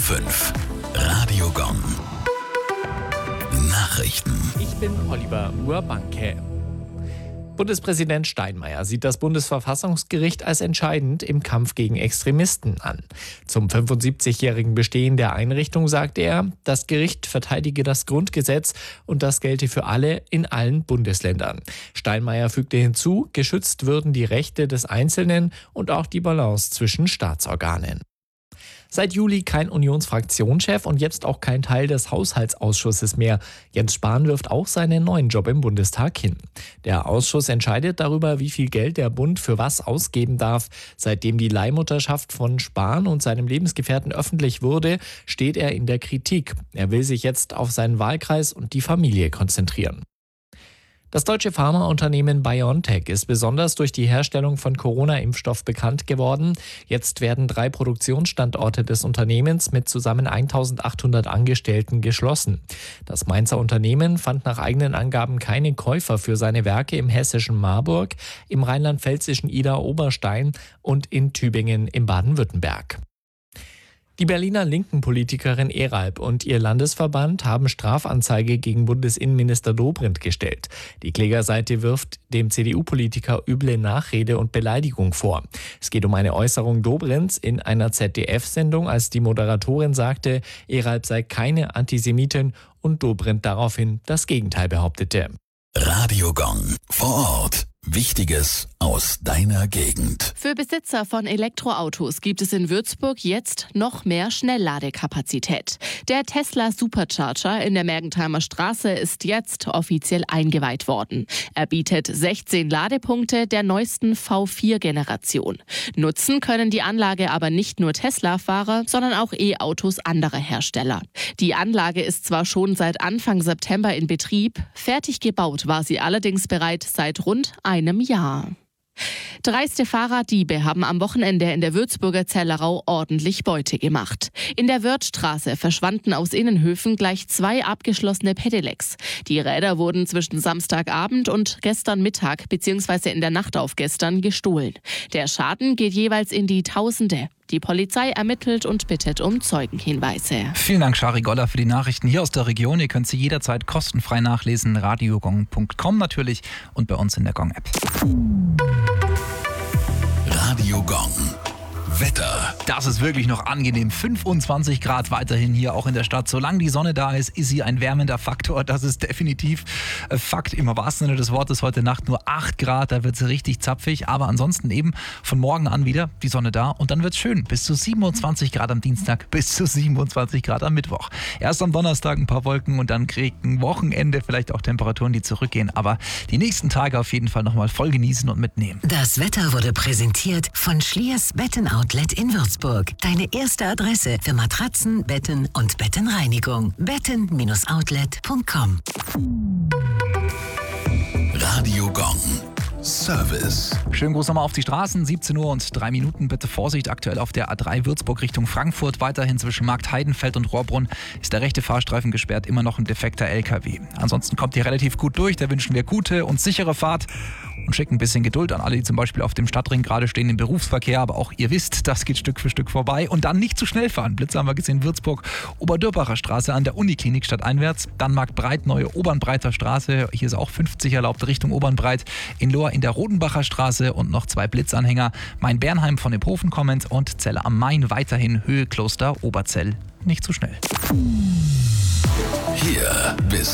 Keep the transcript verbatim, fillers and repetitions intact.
fünf. Radio Gong. Nachrichten. Ich bin Oliver Urbanke. Bundespräsident Steinmeier sieht das Bundesverfassungsgericht als entscheidend im Kampf gegen Extremisten an. Zum fünfundsiebzigjährigen Bestehen der Einrichtung sagte er, das Gericht verteidige das Grundgesetz und das gelte für alle in allen Bundesländern. Steinmeier fügte hinzu, geschützt würden die Rechte des Einzelnen und auch die Balance zwischen Staatsorganen. Seit Juli kein Unionsfraktionschef und jetzt auch kein Teil des Haushaltsausschusses mehr. Jens Spahn wirft auch seinen neuen Job im Bundestag hin. Der Ausschuss entscheidet darüber, wie viel Geld der Bund für was ausgeben darf. Seitdem die Leihmutterschaft von Spahn und seinem Lebensgefährten öffentlich wurde, steht er in der Kritik. Er will sich jetzt auf seinen Wahlkreis und die Familie konzentrieren. Das deutsche Pharmaunternehmen BioNTech ist besonders durch die Herstellung von Corona-Impfstoff bekannt geworden. Jetzt werden drei Produktionsstandorte des Unternehmens mit zusammen eintausendachthundert Angestellten geschlossen. Das Mainzer Unternehmen fand nach eigenen Angaben keine Käufer für seine Werke im hessischen Marburg, im rheinland-pfälzischen Idar-Oberstein und in Tübingen im Baden-Württemberg. Die Berliner Linken-Politikerin Eralb und ihr Landesverband haben Strafanzeige gegen Bundesinnenminister Dobrindt gestellt. Die Klägerseite wirft dem C D U-Politiker üble Nachrede und Beleidigung vor. Es geht um eine Äußerung Dobrindts in einer Z D F-Sendung, als die Moderatorin sagte, Eralb sei keine Antisemitin und Dobrindt daraufhin das Gegenteil behauptete. Radio Gong. Vor Ort. Wichtiges aus deiner Gegend. Für Besitzer von Elektroautos gibt es in Würzburg jetzt noch mehr Schnellladekapazität. Der Tesla Supercharger in der Mergentheimer Straße ist jetzt offiziell eingeweiht worden. Er bietet sechzehn Ladepunkte der neuesten V vier Generation. Nutzen können die Anlage aber nicht nur Tesla-Fahrer, sondern auch E-Autos anderer Hersteller. Die Anlage ist zwar schon seit Anfang September in Betrieb, fertig gebaut war sie allerdings bereits seit rund einem Jahr. Dreiste Fahrraddiebe haben am Wochenende in der Würzburger Zellerau ordentlich Beute gemacht. In der Wörthstraße verschwanden aus Innenhöfen gleich zwei abgeschlossene Pedelecs. Die Räder wurden zwischen Samstagabend und gestern Mittag bzw. in der Nacht auf gestern gestohlen. Der Schaden geht jeweils in die Tausende. Die Polizei ermittelt und bittet um Zeugenhinweise. Vielen Dank, Shari Goller, für die Nachrichten hier aus der Region. Ihr könnt sie jederzeit kostenfrei nachlesen, radiogong punkt com natürlich und bei uns in der Gong-App. Radio Gong. Wetter. Das ist wirklich noch angenehm. fünfundzwanzig Grad weiterhin hier auch in der Stadt. Solange die Sonne da ist, ist sie ein wärmender Faktor. Das ist definitiv Fakt im wahrsten Sinne des Wortes. Heute Nacht nur acht Grad, da wird es richtig zapfig. Aber ansonsten eben von morgen an wieder die Sonne da und dann wird es schön. Bis zu siebenundzwanzig Grad am Dienstag, bis zu siebenundzwanzig Grad am Mittwoch. Erst am Donnerstag ein paar Wolken und dann kriegt ein Wochenende vielleicht auch Temperaturen, die zurückgehen. Aber die nächsten Tage auf jeden Fall nochmal voll genießen und mitnehmen. Das Wetter wurde präsentiert von Schliers Bettenoutlet in Würzburg. Deine erste Adresse für Matratzen, Betten und Bettenreinigung. betten Bindestrich outlet punkt com. Radio Gong. Service. Schönen Gruß nochmal auf die Straßen. siebzehn Uhr und drei Minuten. Bitte Vorsicht. Aktuell auf der A drei Würzburg Richtung Frankfurt. Weiterhin zwischen Markt Heidenfeld und Rohrbrunn ist der rechte Fahrstreifen gesperrt. Immer noch ein defekter L K W. Ansonsten kommt ihr relativ gut durch. Da wünschen wir gute und sichere Fahrt. Und schicken ein bisschen Geduld an alle, die zum Beispiel auf dem Stadtring gerade stehen im Berufsverkehr. Aber auch ihr wisst, das geht Stück für Stück vorbei. Und dann nicht zu schnell fahren. Blitze haben wir gesehen, Würzburg, Oberdürbacher Straße an der Uniklinik stadteinwärts. Dann Marktbreit, neue Obernbreiter Straße. Hier ist auch fünfzig erlaubt Richtung Obernbreit. In Lohr in der Rodenbacher Straße und noch zwei Blitzanhänger. Main-Bernheim von Iphofen kommend und Zelle am Main weiterhin Höhe Kloster Oberzell. Nicht zu schnell. Hier bis